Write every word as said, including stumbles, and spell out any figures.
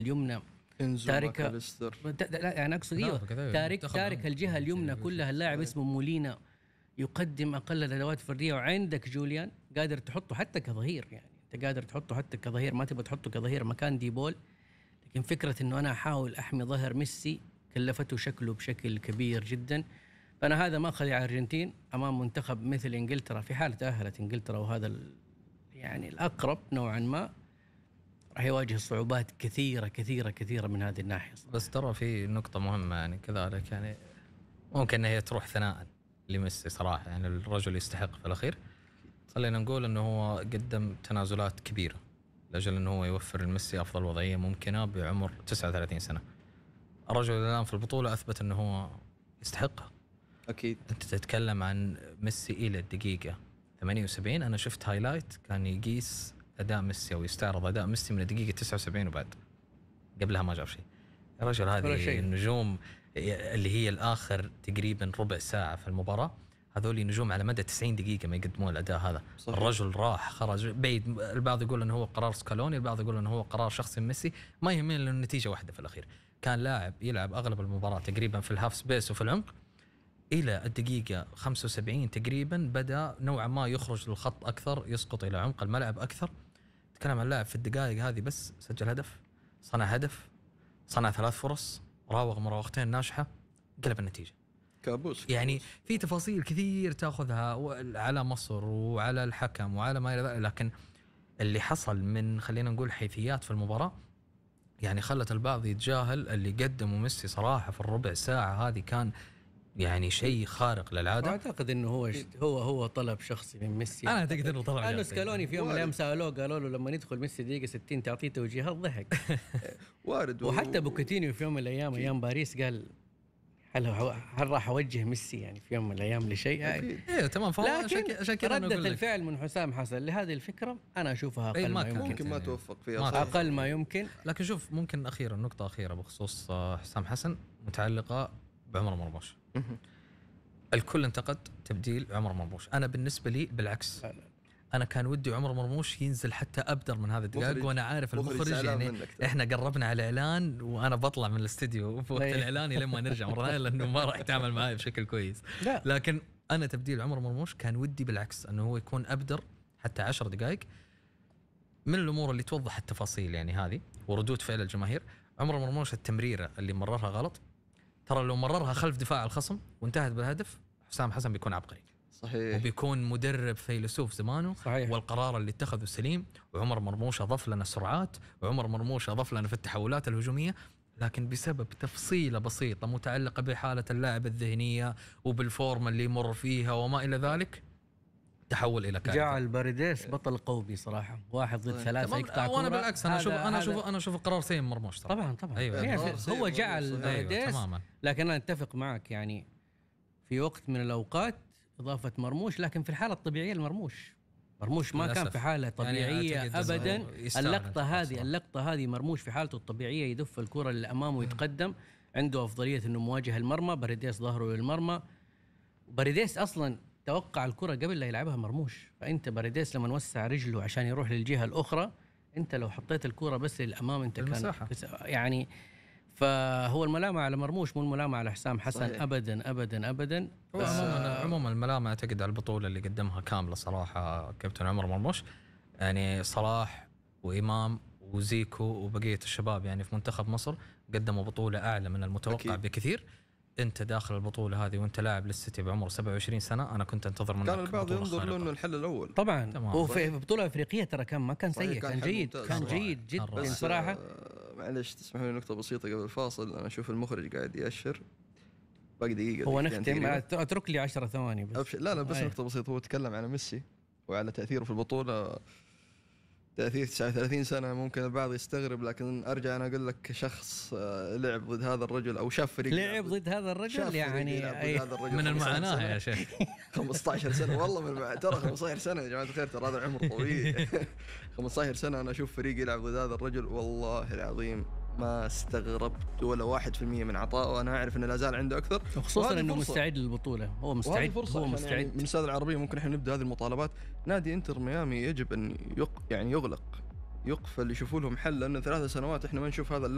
اليمنى تارك لا يعني اقصد ايوه تارك تارك الجهه اليمنى كلها. اللاعب اسمه مولينا يقدم اقل الادوات الفرديه، وعندك جوليان قادر تحطه حتى كظهير، يعني انت قادر تحطه حتى كظهير، ما تبغى تحطه كظهير مكان ديبول. لكن فكره انه انا احاول احمي ظهر ميسي كلفته شكله بشكل كبير جدا. فانا هذا ما اخذ على الارجنتين امام منتخب مثل انجلترا، في حال تاهلت انجلترا وهذا يعني الاقرب نوعا ما، راح يواجه صعوبات كثيرة كثيرة كثيرة من هذه الناحية. بس ترى في نقطة مهمة يعني كذلك، يعني ممكن أن هي تروح ثناء لميسي صراحة، يعني الرجل يستحق في الأخير. خلينا نقول أنه هو قدم تنازلات كبيرة لأجل أنه هو يوفر لميسي أفضل وضعية ممكنة بعمر تسعة وثلاثين سنة. الرجل الآن في البطولة أثبت أنه هو يستحقها. أكيد. أنت تتكلم عن ميسي إلى الدقيقة ثمانية وسبعين، أنا شفت هايلايت كان يقيس أداء ميسي أو يستعرض أداء ميسي من الدقيقة تسعة وسبعين وبعد، قبلها ما جاب شيء. يا رجل هذه النجوم اللي هي الآخر تقريبا ربع ساعة في المباراة، هذول نجوم على مدى تسعين دقيقة ما يقدمون الأداء هذا. صحيح. الرجل راح خرج بعيد، البعض يقول أنه هو قرار سكالوني، البعض يقول أنه هو قرار شخصي ميسي، ما يهمني لأنه النتيجة واحدة في الأخير. كان لاعب يلعب أغلب المباراة تقريبا في الهاف سبيس وفي العمق، إلى الدقيقة خمسة وسبعين تقريبا بدأ نوعا ما يخرج للخط أكثر، يسقط إلى عمق الملعب أكثر. تكلم عن لاعب في الدقائق هذه بس سجل هدف، صنع هدف، صنع ثلاث فرص، راوغ مراوغتين ناجحة، قلب النتيجة. كابوس. يعني في تفاصيل كثير تأخذها على مصر وعلى الحكم وعلى ما إلى ذلك، لكن اللي حصل من خلينا نقول حيثيات في المباراة يعني خلت البعض يتجاهل اللي قدمه ميسي صراحة في الربع ساعة هذه. كان يعني شيء خارق للعاده. اعتقد انه هو هو هو طلب شخصي من ميسي. انا اعتقد انه طلب انا سكالوني في يوم من الايام سالوه قالوا له لما ندخل ميسي دقيقه ستين تعطيه توجيهات، ضحك. وارد. وحتى بوكيتينيو في يوم من الايام ايام باريس قال هل هل راح اوجه ميسي يعني في يوم من الايام لشيء؟ ايه تمام. لكن عشان كذا ردة الفعل من حسام حسن لهذه الفكره انا اشوفها اقل ما يمكن. ممكن ما توفق فيها اقل ما يمكن. لكن شوف، ممكن اخيرا نقطه اخيره بخصوص حسام حسن متعلقه بعمر مرموش. الكل انتقد تبديل عمر مرموش، أنا بالنسبة لي بالعكس، أنا كان ودي عمر مرموش ينزل حتى أبدر من هذا الدقائق، وأنا عارف المخرج يعني إحنا قربنا على الإعلان وأنا بطلع من الاستديو في وقت الإعلان لما نرجع مرة ثانية لأنه ما راح يتعامل معي بشكل كويس. لا. لكن أنا تبديل عمر مرموش كان ودي بالعكس أنه هو يكون أبدر حتى عشر دقائق. من الأمور اللي توضح التفاصيل يعني هذه وردود فعل الجماهير، عمر مرموش التمريرة اللي مررها غلط، ترى لو مررها خلف دفاع الخصم وانتهت بالهدف حسام حسن بيكون عبقري. صحيح. وبيكون مدرب فيلسوف زمانه. صحيح. والقرار اللي اتخذه سليم. وعمر مرموش أضاف لنا سرعات، وعمر مرموش أضاف لنا في التحولات الهجومية، لكن بسبب تفصيلة بسيطة متعلقة بحالة اللاعب الذهنية وبالفورم اللي يمر فيها وما إلى ذلك تحول إلى كارثة. جعل باريديس بطل قومي صراحة، واحد ضد ثلاثة يقطع كورة. وانا بالعكس انا اشوف انا اشوف انا اشوف قرار سيء مرموش طبعا طبعا. أيوة. هو جعل باريديس. أيوة. لكن انا اتفق معك يعني في وقت من الاوقات اضافة مرموش، لكن في الحالة الطبيعية المرموش مرموش ما كان في حالة طبيعية يعني ابدا. اللقطة هذه اللقطة هذه مرموش في حالته الطبيعية يدف الكرة للامام ويتقدم، عنده افضلية انه مواجه المرمى، باريديس ظهره للمرمى. باريديس اصلا توقع الكرة قبل لا يلعبها مرموش، فأنت باريديس لما نوسع رجله عشان يروح للجهة الأخرى، أنت لو حطيت الكرة بس للأمام أنت المساحة. كان يعني. فهو الملامة على مرموش مو الملامة على حسام حسن. صحيح. أبدا أبدا أبدا. عموما عموما الملامة أعتقد على البطولة اللي قدمها كاملة صراحة كابتن عمر مرموش، يعني صلاح وإمام وزيكو وبقية الشباب يعني في منتخب مصر قدموا بطولة أعلى من المتوقع. أكيد. بكثير. انت داخل البطوله هذه وانت لاعب للسيتي بعمر سبعة وعشرين سنه، انا كنت انتظر منك. كان البعض ينظر له انه الحل الاول طبعا. وفي بطوله افريقيه ترى كان ما كان سيء، كان, كان جيد كان جيد جدا صراحه. آه معلش تسمحوا لي نقطه بسيطه قبل الفاصل، انا اشوف المخرج قاعد يأشر باقي دقيقه. هو نختم، اترك لي عشر ثواني بس. لا لا بس آه. نقطه بسيطه، هو تكلم عن ميسي وعلى تاثيره في البطوله، تأثير تسعة وثلاثين سنة. ممكن البعض يستغرب، لكن أرجع أنا أقول لك شخص لعب ضد هذا الرجل أو شاف فريق لعب ضد هذا الرجل يعني أي هذا الرجل من المعاناة يا شيخ. خمسة عشر سنة والله من المع... ترى خمسة عشر سنة يا جماعة الخير، ترى هذا عمر طويل. خمسة عشر سنة أنا أشوف فريق يلعب ضد هذا الرجل، والله العظيم ما استغربت ولا واحد في المية من عطائه، وأنا أعرف إنه لازال عنده أكثر، خصوصا إنه مستعد للبطولة. هو مستعد، هو مستعد. يعني من السادة العربية ممكن إحنا نبدأ هذه المطالبات. نادي إنتر ميامي يجب أن يق... يعني يغلق، يقفل، يشوفوا لهم حل، لأن ثلاث سنوات إحنا ما نشوف هذا.